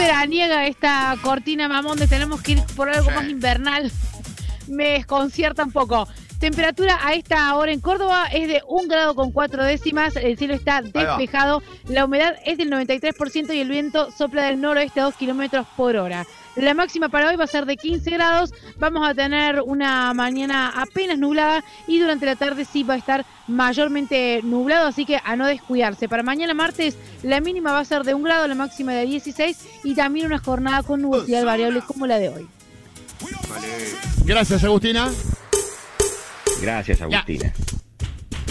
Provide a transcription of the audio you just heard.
veraniega esta cortina, mamón, de tenemos que ir por algo más invernal. Me desconcierta un poco. Temperatura a esta hora en Córdoba es de 1,4 grados, el cielo está despejado, la humedad es del 93% y el viento sopla del noroeste a 2 kilómetros por hora. La máxima para hoy va a ser de 15 grados, vamos a tener una mañana apenas nublada y durante la tarde sí va a estar mayormente nublado, así que a no descuidarse. Para mañana martes la mínima va a ser de 1 grado, la máxima de 16 y también una jornada con nubosidad variable como la de hoy. Gracias, Agustina. Gracias, Agustina.